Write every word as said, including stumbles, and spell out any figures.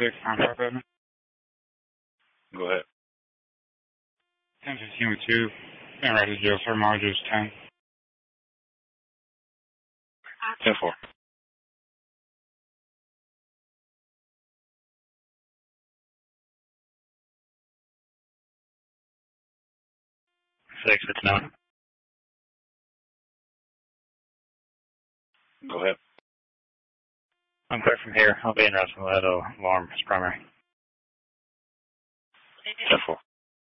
six, contract open. Go ahead. ten fifteen with two. Been right to jail, sir. Modules ten. ten four. Six, it's nine. Go ahead. I'm clear from here. I'll be in Rasmussen. Alarm is primary. ten four.